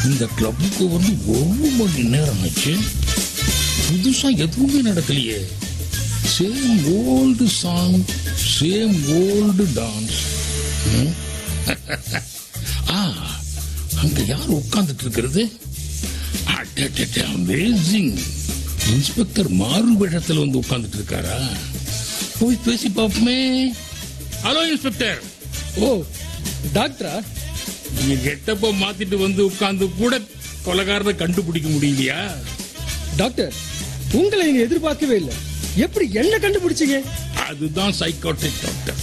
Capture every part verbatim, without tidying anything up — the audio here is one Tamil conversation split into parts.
இந்த கிளப்புக்கு வந்து ஒரு மணி நேரம் ஆச்சு, புதுசா எதுவுமே நடக்கலையே. Same old song, same old dance. ஆ, அங்க யார் உட்கார்ந்துட்டு இருக்கிறது? அமேசிங். இன்ஸ்பெக்டர் மாறு வேஷத்துல வந்து உட்கார்ந்துட்டு இருக்காரா? போய் பேசி பாப்போமே. Hello inspector. ஓ டாக்டரா? நீங்க கெட்டப்ப மாத்திட்டு வந்து உட்கார்ந்து கூட கொலைகாரனை கண்டுபிடிக்க முடியலையா? டாக்டர், உங்களை இங்க எதிர்பார்க்கவே இல்லை. எப்படி என்ன கண்டுபிடிச்சீங்க? அதுதான் சைக்காட்ரிக் டாக்டர்.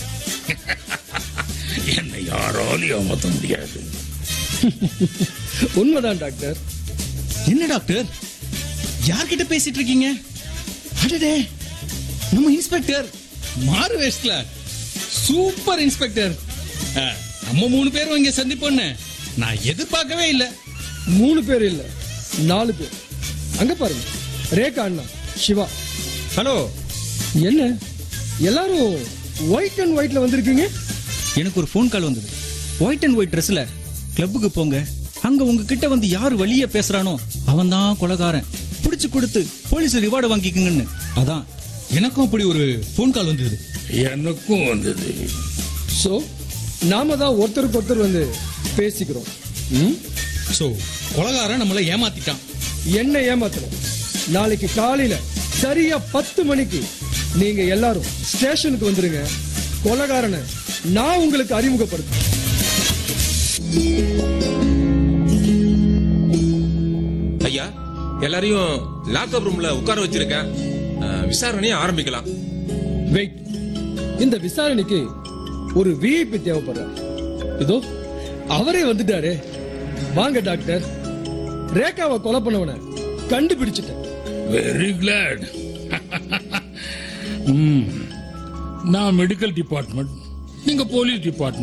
என்னை யாராலும் ஏமாத்த முடியாது. உண்மைதான் டாக்டர். என்ன டாக்டர், யார்கிட்ட பேசிட்டு இருக்கீங்க? அடடே, நம்ம இன்ஸ்பெக்டர் மாறு வேஷ்ல. Super inspector. ஆ, நம்ம மூணு பேரும் இங்க சந்திப்போன்னு நான் எதிர்பார்க்கவே இல்லை. மூணு பேர் இல்ல, நாலு பேர். அங்க பாருங்க, ரேகா அண்ணா, சிவா. ஹலோ. என்ன எல்லாரும் ஒயிட் அண்ட் ஒயிட்ல வந்திருக்கீங்க? எனக்கு ஒரு ஃபோன் கால் வந்தது. ஒயிட் அண்ட் ஒயிட் ட்ரெஸ்ல கிளப்புக்கு போங்க, அங்க உங்ககிட்ட வந்து யாரு வழிய பேசுறானோ அவன் தான் கொலைகாரன், பிடிச்சு கொடுத்து போலீஸ் ரிவார்டு வாங்கிக்குங்கன்னு. அதான் எனக்கும் அப்படி ஒரு ஃபோன் கால் வந்தது. எனக்கும் வந்தது. சோ நாம தான் ஒருத்தருக்கு ஒருத்தர் வந்து பேசிக்கிறோம். சோ கொலைகாரன் நம்மளை ஏமாத்திட்டான். என்ன ஏமாத்துறோம்? நாளைக்கு காலையில சரியா பத்து மணிக்கு நீங்க எல்லாரும் ஸ்டேஷனுக்கு வந்துருங்க. கொலைகாரனை நான் உங்களுக்கு அறிமுகப்படுத்துறேன். ஐயா, எல்லாரையும் லாக்அப் ரூம்ல உட்கார வச்சிருக்கேன். அஹ், விசாரணையை ஆரம்பிக்கலாம். வெயிட், இந்த விசாரணைக்கு ஒரு விஐபி தேவைப்படுறார். இதோ அவரே வந்துட்டாரு. வாங்க டாக்டர். ரேகாவை கொலை பண்ணவன கண்டுபிடிச்சிட்டேன். Very glad. நான் மெடிக்கல் டிபார்ட்மெண்ட், நீங்க போலீஸ் டிபார்ட்மெண்ட்.